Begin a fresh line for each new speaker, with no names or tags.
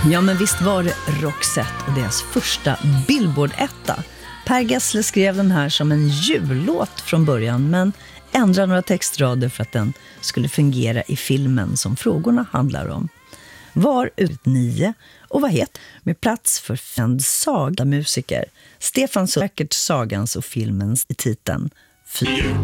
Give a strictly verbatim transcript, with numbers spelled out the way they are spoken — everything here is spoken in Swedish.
Ja, men visst var det Roxette och deras första Billboard-etta. Per Gessle skrev den här som en jullåt från början, men ändrade några textrader för att den skulle fungera i filmen som frågorna handlar om. Var ut nio och vad het med plats för fem saga musiker. Stefan Sökert sagans och filmens i titeln fyra.